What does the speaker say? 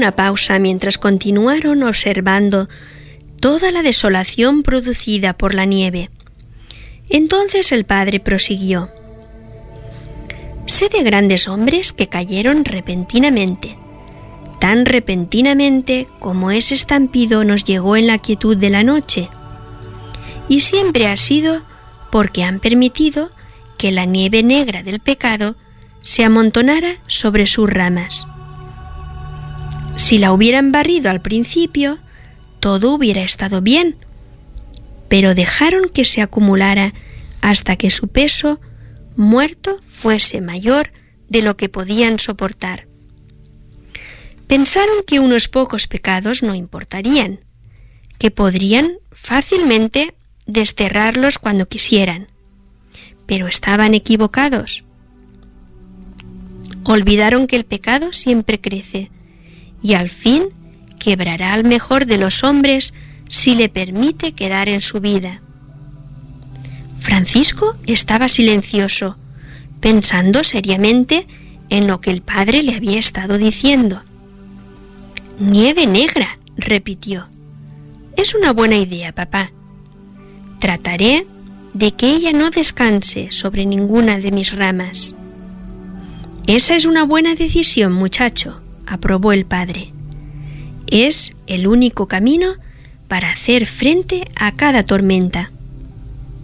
una pausa mientras continuaron observando toda la desolación producida por la nieve. Entonces el padre prosiguió: «Sé de grandes hombres que cayeron repentinamente, tan repentinamente como ese estampido nos llegó en la quietud de la noche. Y siempre ha sido porque han permitido que la nieve negra del pecado se amontonara sobre sus ramas. Si la hubieran barrido al principio, todo hubiera estado bien, pero dejaron que se acumulara hasta que su peso muerto fuese mayor de lo que podían soportar. Pensaron que unos pocos pecados no importarían, que podrían fácilmente desterrarlos cuando quisieran, pero estaban equivocados. Olvidaron que el pecado siempre crece y al fin quebrará al mejor de los hombres si le permite quedar en su vida». Francisco estaba silencioso, pensando seriamente en lo que el padre le había estado diciendo. «Nieve negra», repitió. «Es una buena idea, papá. Trataré de que ella no descanse sobre ninguna de mis ramas». «Esa es una buena decisión, muchacho», aprobó el padre. «Es el único camino para hacer frente a cada tormenta».